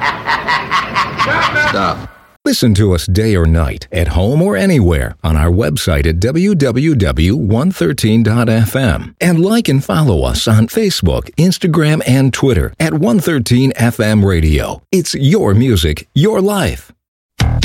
Stop. Listen to us day or night, at home or anywhere, on our website at www.113.fm. And like and follow us on Facebook, Instagram, and Twitter at 113FM Radio. It's your music, your life.